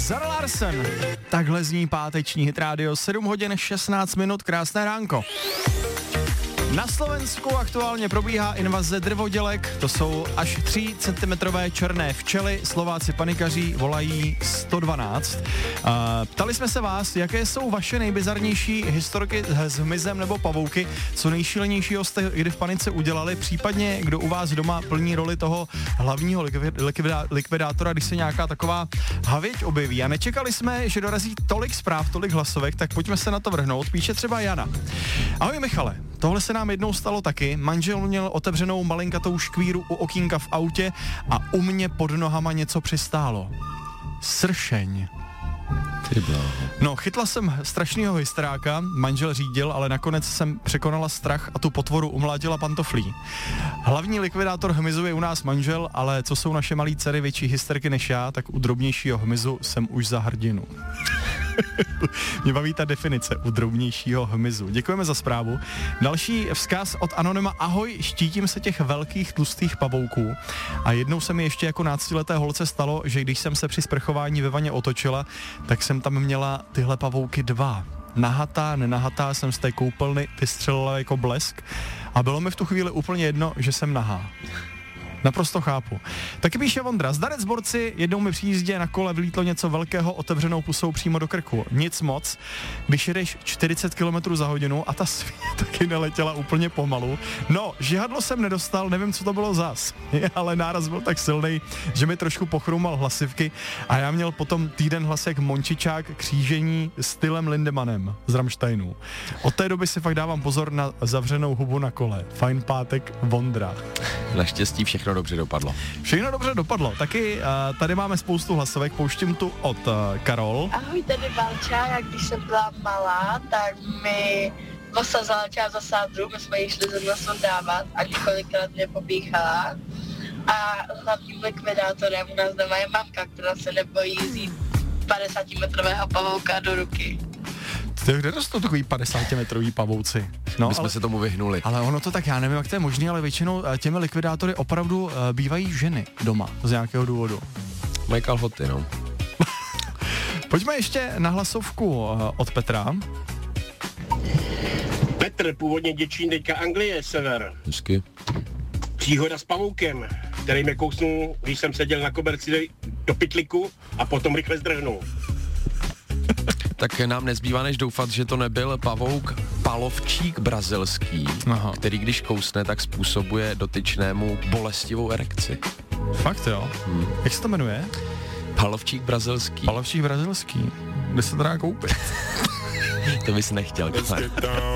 Zara Larsson. Takhle zní páteční Hit Radio, 7 hodin 16 minut, krásné ránko. Na Slovensku aktuálně probíhá invaze drvodělek, to jsou až 3 cm černé včely, Slováci panikaří, volají 112. Ptali jsme se vás, jaké jsou vaše nejbizarnější historky s hmyzem nebo pavouky, co nejšílenějšího jste kdy v panice udělali, případně kdo u vás doma plní roli toho hlavního likvidátora, když se nějaká taková havěť objeví. A nečekali jsme, že dorazí tolik zpráv, tolik hlasovek, tak pojďme se na to vrhnout, píše třeba Jana. Ahoj Michale, tohle se nám jednou stalo taky. Manžel měl otevřenou malinkatou škvíru u okýnka v autě a u mě pod nohama něco přistálo. Sršeň. No, chytla jsem strašnýho hysteráka, manžel řídil, ale nakonec jsem překonala strach a tu potvoru umlátila pantoflí. Hlavní likvidátor hmyzu je u nás manžel, ale co jsou naše malý dcery větší hysterky než já, tak u drobnějšího hmyzu jsem už za hrdinu. Mě baví ta definice u drobnějšího hmyzu. Děkujeme za zprávu. Další vzkaz od Anonyma. Ahoj, štítím se těch velkých tlustých pavouků. A jednou se mi ještě jako náctileté holce stalo, že když jsem se při sprchování ve vaně otočila, tak jsem tam měla tyhle pavouky 2. Nahatá, nenahatá jsem z té koupelny vystřelila jako blesk a bylo mi v tu chvíli úplně jedno, že jsem nahá. Naprosto chápu. Taky píše Vondra, zdarec borci, jednou mi při jízdě na kole vylítlo něco velkého otevřenou pusou přímo do krku. Nic moc, když jedeš 40 km za hodinu a ta svině taky neletěla úplně pomalu. No, žihadlo jsem nedostal, nevím, co to bylo zas, ale náraz byl tak silný, že mi trošku pochrumal hlasivky a já měl potom týden hlas jak Mončičák křížení s Tylem Lindemanem z Rammsteinu. Od té doby si fakt dávám pozor na zavřenou hubu na kole. Fajn pátek, Vondra. Naštěstí všechno dobře dopadlo. Všechno dobře dopadlo. Taky tady máme spoustu hlasovek, pouštím tu od Karol. Ahoj, tady Valča, jak když jsem byla malá, tak mi vosa zaletěla za sádru, my jsme ji šli ze mnou dávat a několikrát mě pobíchala. A hlavním likvidátorem u nás doma je mamka, která se nebojí vzít 50-metrového pavouka do ruky. Kde rostou takový 50-metrový pavouci? No, my jsme se tomu vyhnuli. Ale ono to tak, já nevím, jak to je možné, ale většinou těmi likvidátory opravdu bývají ženy doma z nějakého důvodu. Mají kalhoty, no. Pojďme ještě na hlasovku od Petra. Petr, původně Děčín, teďka Anglie, sever. Hezky. Příhoda s pavoukem, který mě kousnul, když jsem seděl na koberci do pytliku a potom rychle zdrhnul. Tak nám nezbývá než doufat, že to nebyl pavouk palovčík brazilský, Aha. který když kousne, tak způsobuje dotyčnému bolestivou erekci. Fakt jo? Jak se to jmenuje? Palovčík brazilský. Palovčík brazilský. Kde se to dá koupit? To bys nechtěl.